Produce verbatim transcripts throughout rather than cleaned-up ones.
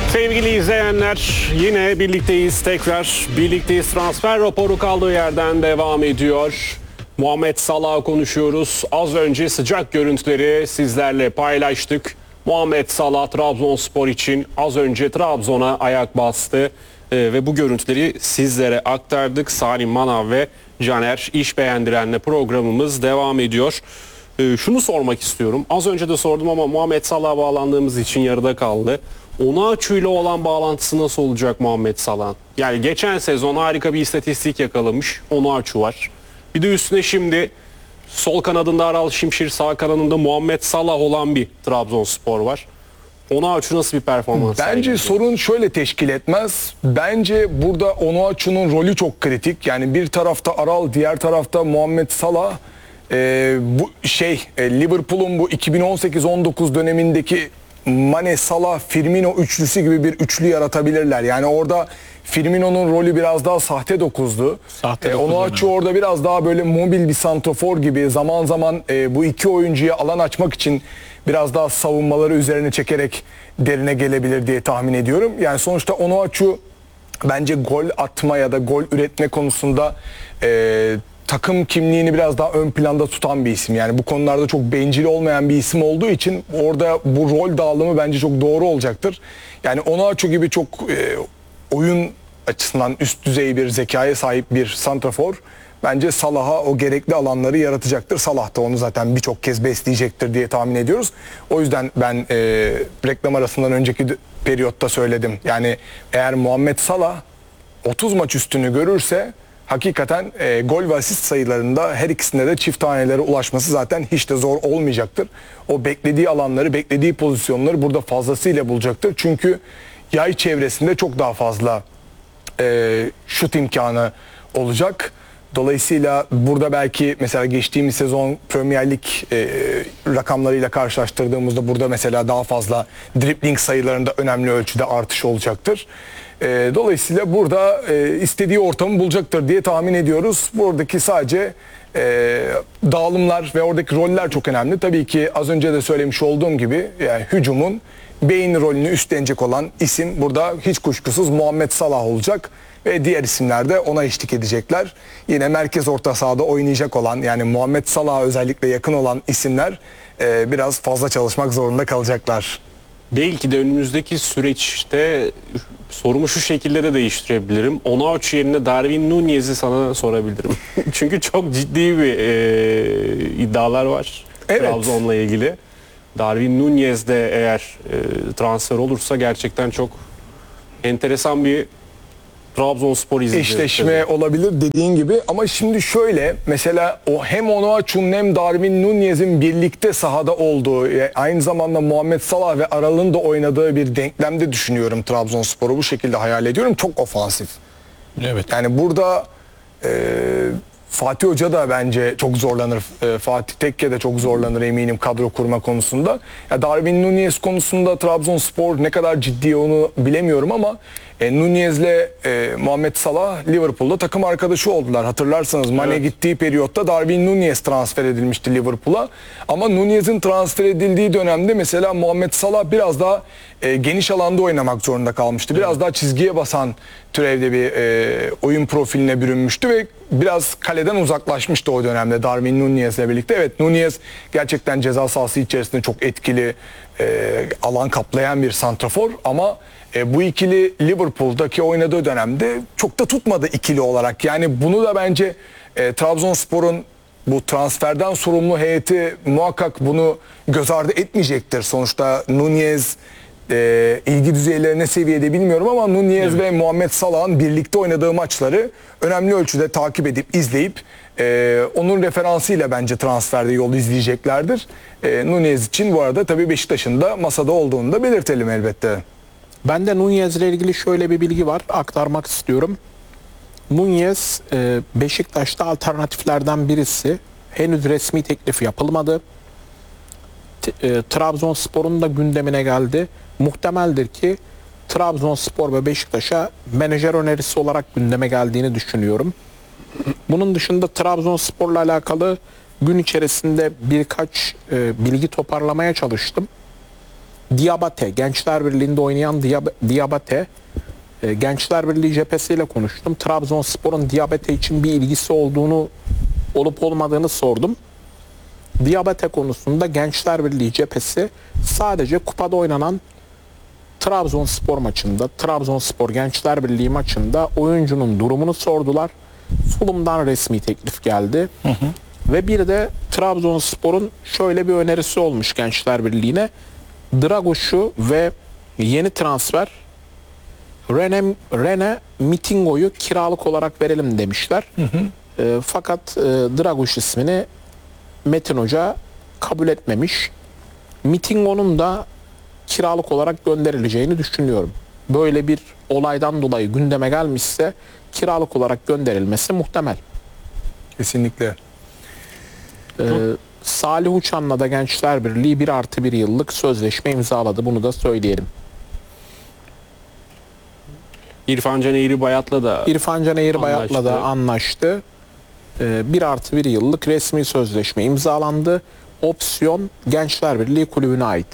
Sevgili izleyenler, yine birlikteyiz tekrar. Birlikteyiz, transfer raporu kaldığı yerden devam ediyor. Muhammed Salah'ı konuşuyoruz. Az önce sıcak görüntüleri sizlerle paylaştık. Muhammed Salah Trabzonspor için az önce Trabzon'a ayak bastı. Ee, ve bu görüntüleri sizlere aktardık. Salim Manav ve Caner İş Beğendiren'le programımız devam ediyor. Ee, şunu sormak istiyorum. Az önce de sordum ama Muhammed Salah'a bağlandığımız için yarıda kaldı. Onuachu ile olan bağlantısı nasıl olacak Muhammed Salah'ın? Yani geçen sezon harika bir istatistik yakalamış. Onuachu var. Bir de üstüne şimdi sol kanadında Aral Şimşir, sağ kanadında Muhammed Salah olan bir Trabzonspor var. Onuachu nasıl bir performans? Bence yani sorun şöyle teşkil etmez. Bence burada Onuachu'nun rolü çok kritik. Yani bir tarafta Aral, diğer tarafta Muhammed Salah. Ee, bu şey e, Liverpool'un bu iki bin on sekiz on dokuz dönemindeki Mane, Salah, Firmino üçlüsü gibi bir üçlü yaratabilirler. Yani orada Firmino'nun rolü biraz daha sahte dokuzdu. Sahte ee, Onuachu orada biraz daha böyle mobil bir santrafor gibi zaman zaman e, bu iki oyuncuya alan açmak için biraz daha savunmaları üzerine çekerek derine gelebilir diye tahmin ediyorum. Yani sonuçta Onuachu bence gol atma ya da gol üretme konusunda e, takım kimliğini biraz daha ön planda tutan bir isim. Yani bu konularda çok bencil olmayan bir isim olduğu için orada bu rol dağılımı bence çok doğru olacaktır. Yani Onuachu gibi çok e, oyun açısından üst düzey bir zekaya sahip bir santrafor bence Salah'a o gerekli alanları yaratacaktır. Salah da onu zaten birçok kez besleyecektir diye tahmin ediyoruz. O yüzden ben e, reklam arasından önceki periyotta söyledim. Yani eğer Muhammed Salah otuz maç üstünü görürse hakikaten e, gol ve asist sayılarında her ikisinde de çift tanelere ulaşması zaten hiç de zor olmayacaktır. O beklediği alanları, beklediği pozisyonları burada fazlasıyla bulacaktır. Çünkü yay çevresinde çok daha fazla e, şut imkanı olacak. Dolayısıyla burada belki mesela geçtiğimiz sezon Premier Lig e, rakamlarıyla karşılaştırdığımızda burada mesela daha fazla dribbling sayılarında önemli ölçüde artış olacaktır. E, dolayısıyla burada e, istediği ortamı bulacaktır diye tahmin ediyoruz. Buradaki sadece e, dağılımlar ve oradaki roller çok önemli. Tabii ki az önce de söylemiş olduğum gibi yani hücumun beyin rolünü üstlenecek olan isim burada hiç kuşkusuz Muhammed Salah olacak. Ve diğer isimler de ona eşlik edecekler. Yine merkez orta sahada oynayacak olan yani Muhammed Salah'a özellikle yakın olan isimler e, biraz fazla çalışmak zorunda kalacaklar. Belki de önümüzdeki süreçte sorumu şu şekilde de değiştirebilirim. Onuachu yerine Darwin Nunez'i sana sorabilirim. Çünkü çok ciddi bir e, iddialar var evet. Trabzon'la ilgili. Darwin Nunez de eğer e, transfer olursa gerçekten çok enteresan bir Trabzonspor izleyeceğiz. Eşleşme olabilir dediğin gibi ama şimdi şöyle mesela o hem Onuachu'nun hem Darwin Nunez'in birlikte sahada olduğu aynı zamanda Muhammed Salah ve Aral'ın da oynadığı bir denklemde düşünüyorum Trabzonspor'u bu şekilde hayal ediyorum. Çok ofansif. Evet. Yani burada e, Fatih Hoca da bence çok zorlanır. E, Fatih Tekke de çok zorlanır eminim kadro kurma konusunda. Ya Darwin Nunez konusunda Trabzonspor ne kadar ciddi onu bilemiyorum ama e, Nunez'le e, Muhammed Salah Liverpool'da takım arkadaşı oldular. Hatırlarsanız Mane evet. gittiği periyotta Darwin Nunez transfer edilmişti Liverpool'a. Ama Nunez'in transfer edildiği dönemde mesela Muhammed Salah biraz daha e, geniş alanda oynamak zorunda kalmıştı. Biraz evet. daha çizgiye basan türevde bir e, oyun profiline bürünmüştü ve biraz kaleden uzaklaşmıştı o dönemde Darwin Nunez'le birlikte. Evet Nunez gerçekten ceza sahası içerisinde çok etkili e, alan kaplayan bir santrafor ama e, bu ikili Liverpool'daki oynadığı dönemde çok da tutmadı ikili olarak. Yani bunu da bence e, Trabzonspor'un bu transferden sorumlu heyeti muhakkak bunu göz ardı etmeyecektir. Sonuçta Nunez e, ilgi düzeyleri ne seviyede bilmiyorum ama Nunez evet. ve Muhammed Salah'ın birlikte oynadığı maçları önemli ölçüde takip edip izleyip e, onun referansıyla bence transferde yol izleyeceklerdir. E, Nunez için bu arada tabii Beşiktaş'ın da masada olduğunu da belirtelim elbette. Ben de Nunez ile ilgili şöyle bir bilgi var aktarmak istiyorum. Nunez e, Beşiktaş'ta alternatiflerden birisi. Henüz resmi teklif yapılmadı. T e, Trabzonspor'un da gündemine geldi. Muhtemeldir ki Trabzonspor ve Beşiktaş'a menajer önerisi olarak gündeme geldiğini düşünüyorum. Bunun dışında Trabzonspor'la alakalı gün içerisinde birkaç e, bilgi toparlamaya çalıştım. Diabate, Gençler Birliği'nde oynayan Diab- Diabate, e, Gençler Birliği cephesiyle konuştum. Trabzonspor'un Diabate için bir ilgisi olduğunu, olup olmadığını sordum. Diabate konusunda Gençler Birliği cephesi sadece kupada oynanan Trabzonspor maçında, Trabzonspor Gençler Birliği maçında oyuncunun durumunu sordular. Fulham'dan resmi teklif geldi. Hı hı. Ve bir de Trabzonspor'un şöyle bir önerisi olmuş Gençler Birliği'ne. Dragoş'u ve yeni transfer Rene, Rene Mitingo'yu kiralık olarak verelim demişler. Hı hı. E, fakat e, Dragoş ismini Metin Hoca kabul etmemiş. Mitingo'nun da kiralık olarak gönderileceğini düşünüyorum. Böyle bir olaydan dolayı gündeme gelmişse kiralık olarak gönderilmesi muhtemel. Kesinlikle. Ee, Salih Uçan'la da Gençler Birliği bir artı bir yıllık sözleşme imzaladı. Bunu da söyleyelim. İrfan Can Eğribayat'la da İrfan Can Eğribayat'la da anlaştı. Ee, bir artı bir yıllık resmi sözleşme imzalandı. Opsiyon Gençler Birliği kulübüne ait.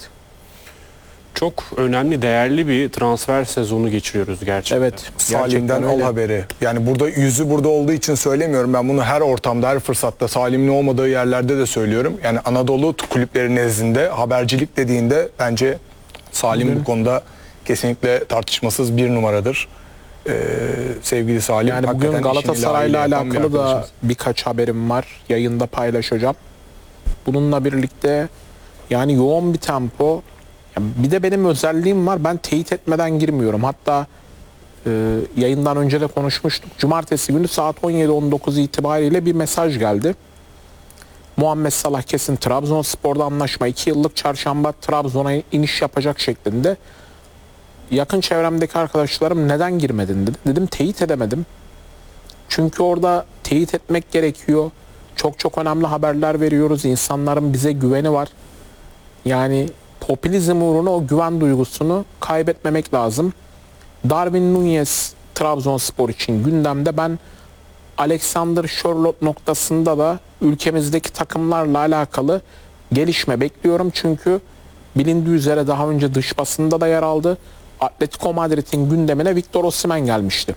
Çok önemli, değerli bir transfer sezonu geçiriyoruz gerçekten. Evet. Salim'den al öyle. haberi. Yani burada yüzü burada olduğu için söylemiyorum. Ben bunu her ortamda, her fırsatta, Salim'in olmadığı yerlerde de söylüyorum. Yani Anadolu kulüpleri nezdinde habercilik dediğinde bence Salim Hı. bu konuda kesinlikle tartışmasız bir numaradır. Ee, sevgili Salim. Yani bugün hakikaten Galatasaray'la işini layığıyla yapan bir alakalı da arkadaşımız. birkaç haberim var. Yayında paylaşacağım. Bununla birlikte yani yoğun bir tempo. Yani bir de benim özelliğim var. Ben teyit etmeden girmiyorum. Hatta e, yayından önce de konuşmuştuk. Cumartesi günü saat on yedi on dokuz itibariyle bir mesaj geldi. Muhammed Salah kesin Trabzonspor'da anlaşma. iki yıllık çarşamba Trabzon'a iniş yapacak şeklinde. Yakın çevremdeki arkadaşlarım neden girmedin dedi. Dedim teyit edemedim. Çünkü orada teyit etmek gerekiyor. Çok çok önemli haberler veriyoruz. İnsanların bize güveni var. Yani popülizm uğruna o güven duygusunu kaybetmemek lazım. Darwin Núñez Trabzonspor için gündemde. Ben Alexander Sörloth noktasında da ülkemizdeki takımlarla alakalı gelişme bekliyorum. Çünkü bilindiği üzere daha önce dış basında da yer aldı. Atletico Madrid'in gündemine Victor Osimhen gelmişti.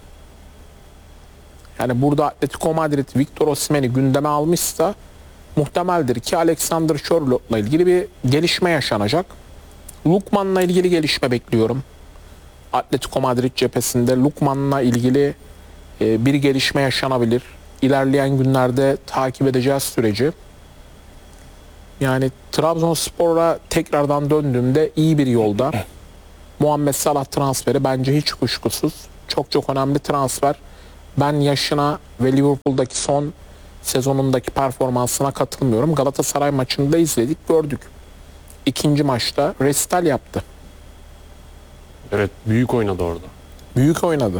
Yani burada Atletico Madrid Victor Osimhen'i gündeme almışsa muhtemeldir ki Alexander Sörloth'la ilgili bir gelişme yaşanacak. Lukman'la ilgili gelişme bekliyorum. Atletico Madrid cephesinde Lukman'la ilgili e, bir gelişme yaşanabilir. İlerleyen günlerde takip edeceğiz süreci. Yani Trabzonspor'a tekrardan döndüğümde iyi bir yolda. Muhammed Salah transferi bence hiç kuşkusuz. Çok çok önemli transfer. Ben yaşına ve Liverpool'daki son sezonundaki performansına katılmıyorum. Galatasaray maçında izledik, gördük. İkinci maçta resital yaptı. Evet, büyük oynadı orada. Büyük oynadı.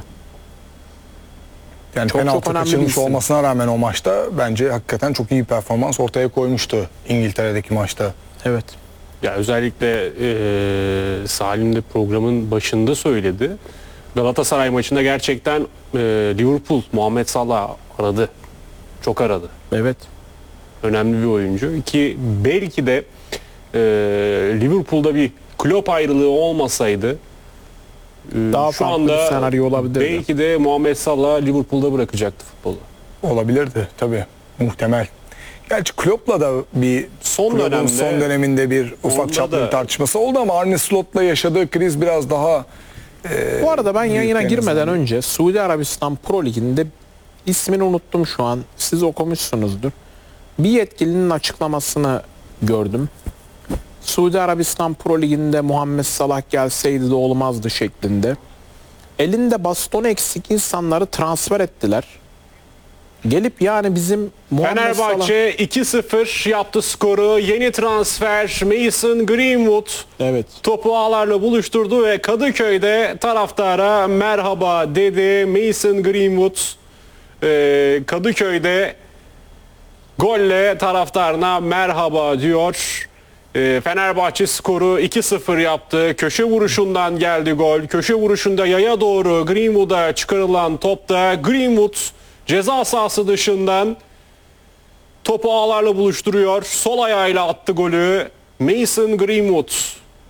Yani Çok penaltı çok önemli bir kaçırmış isim. olmasına rağmen o maçta bence hakikaten çok iyi bir performans ortaya koymuştu İngiltere'deki maçta. Evet. Ya özellikle e, Salim de programın başında söyledi. Galatasaray maçında gerçekten e, Liverpool Muhammed Salah aradı. Çok aradı. Evet. Önemli bir oyuncu. Ki belki de e, Liverpool'da bir Klopp ayrılığı olmasaydı e, Daha şu farklı anda bir senaryo olabilirdi. belki de Muhammed Salah Liverpool'da bırakacaktı futbolu. Olabilirdi tabii. Muhtemel. Gerçi Klopp'la da bir Son Klopp'un dönemde- son döneminde bir ufak Onda çaplı da- bir tartışması oldu ama Arne Slot'la yaşadığı kriz biraz daha Bu arada ben yayına en girmeden azından. önce Suudi Arabistan Pro Ligi'nde ismini unuttum şu an. Siz okumuşsunuzdur. Bir yetkilinin açıklamasını gördüm. Suudi Arabistan Pro Ligi'nde Muhammed Salah gelseydi de olmazdı şeklinde. Elinde bastonu eksik insanları transfer ettiler. Gelip yani bizim Muhammed Salah... Fenerbahçe iki sıfır yaptı skoru. Yeni transfer Mason Greenwood Evet. topu ağlarla buluşturdu ve Kadıköy'de taraftara merhaba dedi. Mason Greenwood e, Kadıköy'de golle taraftarına merhaba diyor. E, Fenerbahçe skoru iki sıfır yaptı. Köşe vuruşundan geldi gol. Köşe vuruşunda yaya doğru Greenwood'a çıkarılan topta Greenwood ceza sahası dışından topu ağlarla buluşturuyor. Sol ayağıyla attı golü. Mason Greenwood.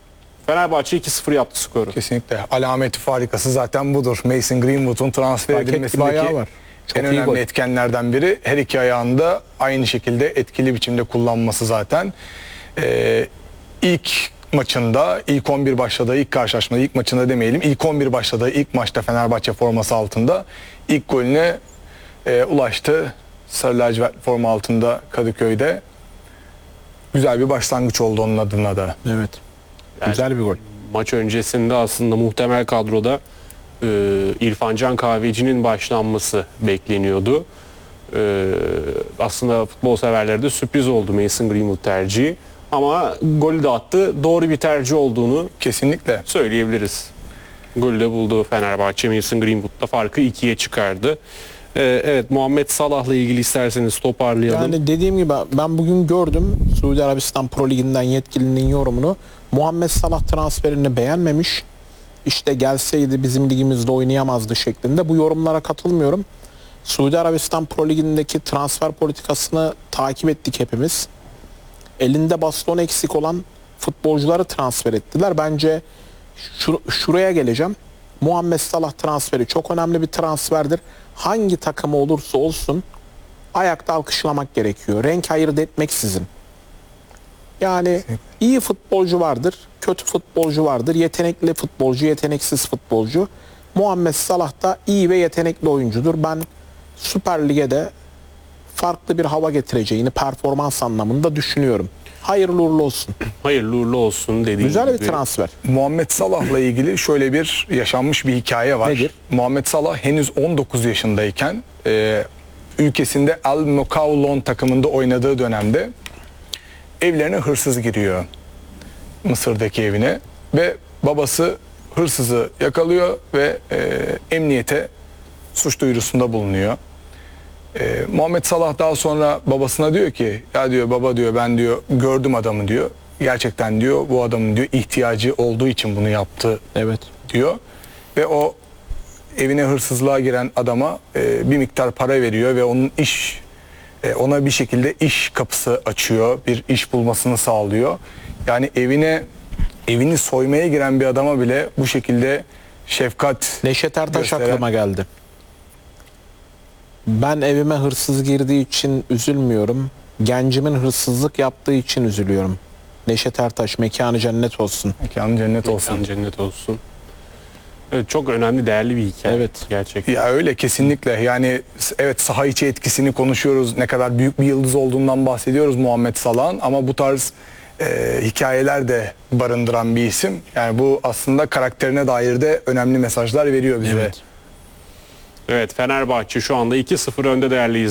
Fenerbahçe iki sıfır yaptı skoru. Kesinlikle. Alameti farikası zaten budur. Mason Greenwood'un transfer Fark ettiği bir ayağı edilmesindeki var. Çok en iyi önemli gol. etkenlerden biri. Her iki ayağını da aynı şekilde etkili biçimde kullanması zaten. Ee, ilk maçında, ilk on bir başladığı ilk karşılaşmada, ilk maçında demeyelim, ilk on bir başladığı ilk maçta Fenerbahçe forması altında ilk golüne e, ulaştı. Sarı lacivert forma altında Kadıköy'de. Güzel bir başlangıç oldu onun adına da. Evet. Güzel bir gol. Maç öncesinde aslında muhtemel kadroda e, İrfan Can Kahveci'nin başlanması bekleniyordu. E, aslında futbol severlere de sürpriz oldu Mason Greenwood tercihi. Ama golü de attı. Doğru bir tercih olduğunu Kesinlikle. söyleyebiliriz. Golü de buldu Fenerbahçe. Mason Greenwood'da farkı ikiye çıkardı. E, evet, Muhammed Salah'la ilgili isterseniz toparlayalım. Yani dediğim gibi ben bugün gördüm Suudi Arabistan Pro Ligi'nden yetkilinin yorumunu. Muhammed Salah transferini beğenmemiş. İşte gelseydi bizim ligimizde oynayamazdı şeklinde. Bu yorumlara katılmıyorum. Suudi Arabistan Pro Ligi'ndeki transfer politikasını takip ettik hepimiz. Elinde baston eksik olan futbolcuları transfer ettiler. Bence şur- şuraya geleceğim. Muhammed Salah transferi çok önemli bir transferdir. Hangi takımı olursa olsun ayakta alkışlamak gerekiyor. Renk ayırt etmeksizin. Yani iyi futbolcu vardır, kötü futbolcu vardır, yetenekli futbolcu, yeteneksiz futbolcu. Muhammed Salah da iyi ve yetenekli oyuncudur. Ben Süper Lig'e de farklı bir hava getireceğini performans anlamında düşünüyorum. Hayırlı uğurlu olsun. Hayırlı uğurlu olsun dediğim Güzel gibi. bir transfer. Muhammed Salah'la ilgili şöyle bir yaşanmış bir hikaye var. Nedir? Muhammed Salah henüz on dokuz yaşındayken e, ülkesinde Al Mokaulon takımında oynadığı dönemde evlerine hırsız giriyor. Mısır'daki evine ve babası hırsızı yakalıyor ve e, emniyete suç duyurusunda bulunuyor. E, Muhammed Salah daha sonra babasına diyor ki ya diyor baba diyor ben diyor gördüm adamı diyor. Gerçekten diyor bu adamın diyor ihtiyacı olduğu için bunu yaptı Evet. diyor. Ve o evine hırsızlığa giren adama e, bir miktar para veriyor ve onun iş e, ona bir şekilde iş kapısı açıyor. Bir iş bulmasını sağlıyor. Yani evine evini soymaya giren bir adama bile bu şekilde şefkat Neşet Ertaş gösteren- aklıma geldi. Ben evime hırsız girdiği için üzülmüyorum. Gencimin hırsızlık yaptığı için üzülüyorum. Neşet Ertaş mekanı cennet olsun. mekanı cennet olsun. Mekan cennet olsun. Evet, çok önemli, değerli bir hikaye. Evet. Gerçekten. Ya öyle kesinlikle yani evet saha içi etkisini konuşuyoruz, ne kadar büyük bir yıldız olduğundan bahsediyoruz Muhammed Salah'ın ama bu tarz e, hikayeler de barındıran bir isim. Yani bu aslında karakterine dair de önemli mesajlar veriyor bize. Evet. Evet, Fenerbahçe şu anda iki sıfır önde değerli